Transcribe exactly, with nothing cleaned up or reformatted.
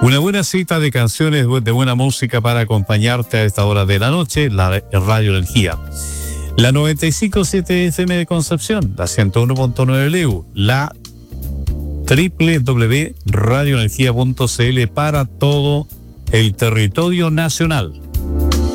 Una buena cita de canciones de buena música para acompañarte a esta hora de la noche, la Radio Energía. La noventa y cinco punto siete F M de Concepción, la ciento uno punto nueve Leu, la doble u doble u doble u punto radio energía punto c l para todo el territorio nacional.